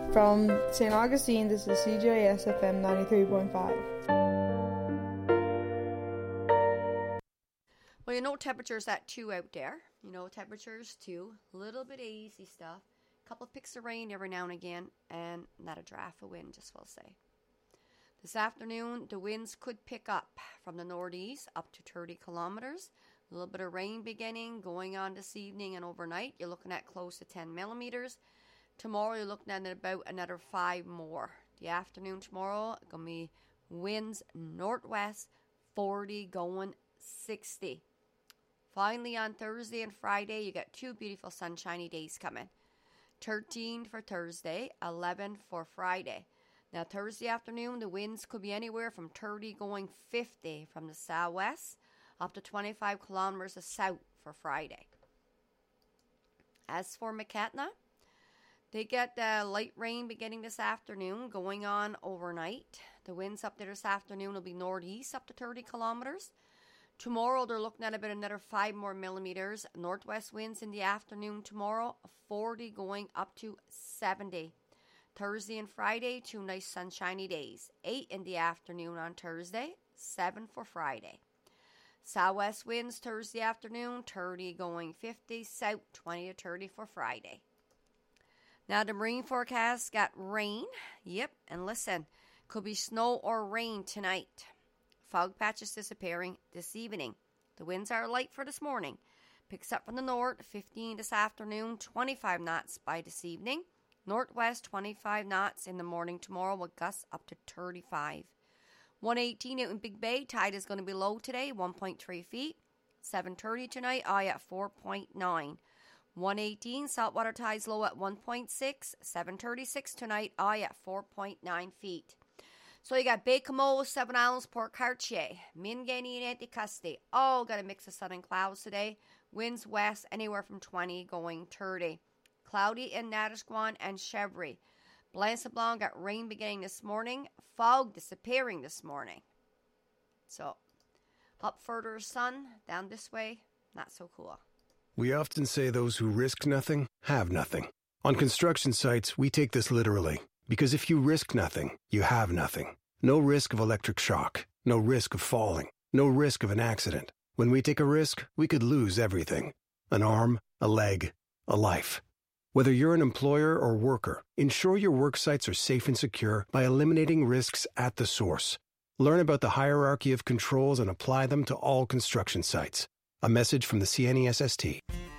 From St. Augustine, this is CJS FM 93.5. Well, you know temperatures at 2 out there. You know temperatures 2. A little bit of easy stuff. Couple of picks of rain every now and again. And not a draft of wind, just will say. This afternoon, the winds could pick up from the northeast up to 30 kilometers. A little bit of rain beginning, going on this evening and overnight. You're looking at close to 10 millimeters. Tomorrow, you're looking at about another 5 more. The afternoon tomorrow, going to be winds northwest, 40 going 60. Finally, on Thursday and Friday, you got 2 beautiful sunshiny days coming. 13 for Thursday, 11 for Friday. Now, Thursday afternoon, the winds could be anywhere from 30 going 50 from the southwest up to 25 kilometers to south for Friday. As for McKetna, they get light rain beginning this afternoon, going on overnight. The winds up there this afternoon will be northeast up to 30 kilometers. Tomorrow, they're looking at about another 5 more millimeters. Northwest winds in the afternoon tomorrow, 40 going up to 70. Thursday and Friday, 2 nice sunshiny days. 8 in the afternoon on Thursday, 7 for Friday. Southwest winds Thursday afternoon, 30 going 50. South, 20 to 30 for Friday. Now, the marine forecast got rain. Yep, and listen, could be snow or rain tonight. Fog patches disappearing this evening. The winds are light for this morning. Picks up from the north, 15 this afternoon, 25 knots by this evening. Northwest, 25 knots in the morning tomorrow with gusts up to 35. 118 out in Big Bay. Tide is going to be low today, 1.3 feet. 7:30 tonight, at 4.9. 118, saltwater tides low at 1.6. 7:36 tonight, at 4.9 feet. So you got Baie-Comeau, 7 Islands, Port Cartier, Minganey, and Anticosti. All got a mix of sun and clouds today. Winds west anywhere from 20 going 30. Cloudy in Natasquan and Chevry. Blanc-Sablon got rain beginning this morning. Fog disappearing this morning. So, up further sun, down this way, not so cool. We often say those who risk nothing have nothing. On construction sites, we take this literally. Because if you risk nothing, you have nothing. No risk of electric shock. No risk of falling. No risk of an accident. When we take a risk, we could lose everything. An arm, a leg, a life. Whether you're an employer or worker, ensure your work sites are safe and secure by eliminating risks at the source. Learn about the hierarchy of controls and apply them to all construction sites. A message from the CNESST.